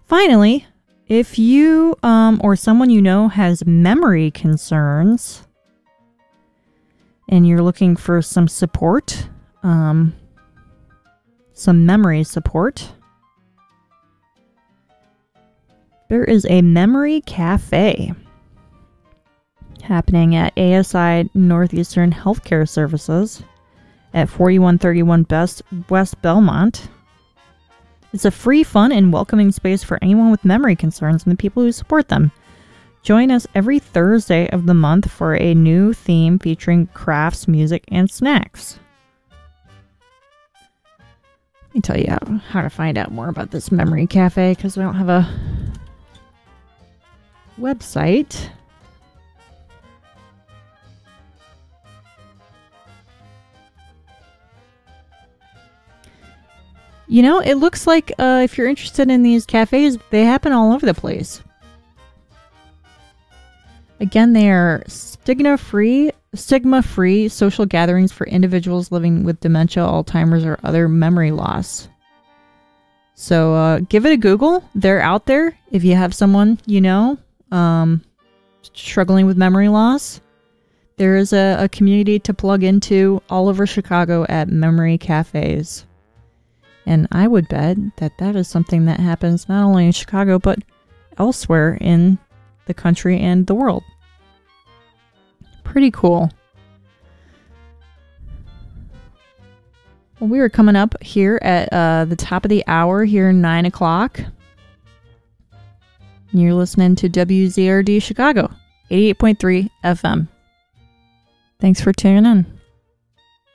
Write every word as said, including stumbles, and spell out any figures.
Finally, if you um, or someone you know has memory concerns and you're looking for some support, um, some memory support, there is a memory cafe happening at A S I Northeastern Healthcare Services at forty-one thirty-one Best West Belmont. It's a free, fun, and welcoming space for anyone with memory concerns and the people who support them. Join us every Thursday of the month for a new theme featuring crafts, music, and snacks. Let me tell you how, how to find out more about this memory cafe, because we don't have a website. You know, it looks like uh, if you're interested in these cafes, they happen all over the place. Again, they are stigma-free, stigma-free social gatherings for individuals living with dementia, Alzheimer's, or other memory loss. So uh, give it a Google. They're out there. If you have someone you know um, struggling with memory loss, there is a, a community to plug into all over Chicago at memory cafes. And I would bet that that is something that happens not only in Chicago, but elsewhere in the country and the world. Pretty cool. Well, we are coming up here at uh, the top of the hour here, nine o'clock. And you're listening to W Z R D Chicago, eighty-eight point three F M. Thanks for tuning in.